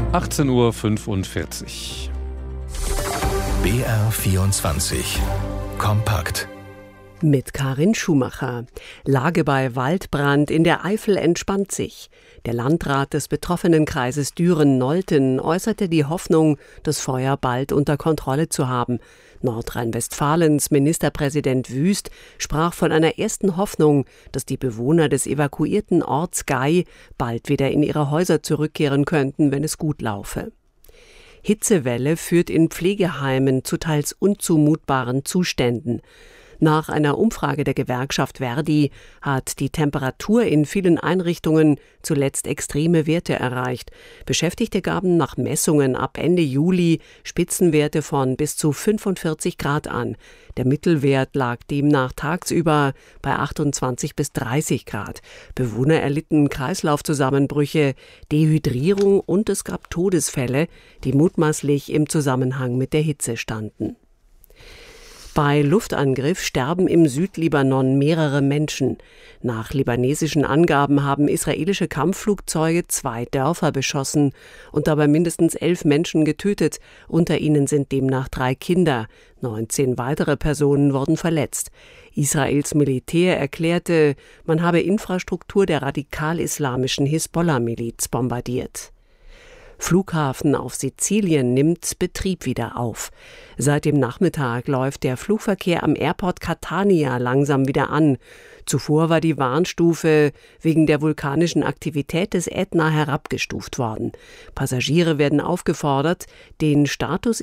18:45 Uhr. BR24 Kompakt. Mit Karin Schumacher. Lage bei Waldbrand in der Eifel entspannt sich. Der Landrat des betroffenen Kreises Düren-Nolten äußerte die Hoffnung, das Feuer bald unter Kontrolle zu haben. Nordrhein-Westfalens Ministerpräsident Wüst sprach von einer ersten Hoffnung, dass die Bewohner des evakuierten Orts Gay bald wieder in ihre Häuser zurückkehren könnten, wenn es gut laufe. Hitzewelle führt in Pflegeheimen zu teils unzumutbaren Zuständen. Nach einer Umfrage der Gewerkschaft Verdi hat die Temperatur in vielen Einrichtungen zuletzt extreme Werte erreicht. Beschäftigte gaben nach Messungen ab Ende Juli Spitzenwerte von bis zu 45 Grad an. Der Mittelwert lag demnach tagsüber bei 28 bis 30 Grad. Bewohner erlitten Kreislaufzusammenbrüche, Dehydrierung und es gab Todesfälle, die mutmaßlich im Zusammenhang mit der Hitze standen. Bei Luftangriff sterben im Südlibanon mehrere Menschen. Nach libanesischen Angaben haben israelische Kampfflugzeuge 2 Dörfer beschossen und dabei mindestens 11 Menschen getötet. Unter ihnen sind demnach 3 Kinder. 19 weitere Personen wurden verletzt. Israels Militär erklärte, man habe Infrastruktur der radikal-islamischen Hisbollah-Miliz bombardiert. Flughafen auf Sizilien nimmt Betrieb wieder auf. Seit dem Nachmittag läuft der Flugverkehr am Airport Catania langsam wieder an. Zuvor war die Warnstufe wegen der vulkanischen Aktivität des Ätna herabgestuft worden. Passagiere werden aufgefordert, den Status